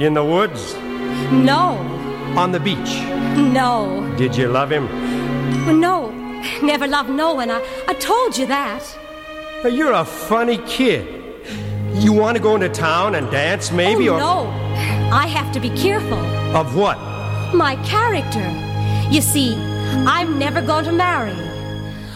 In the woods? No. On the beach? No. Did you love him? No. Never loved no one. I told you that. You're a funny kid. You want to go into town and dance, maybe? Oh, no. I have to be careful. Of what? My character. You see, I'm never going to marry.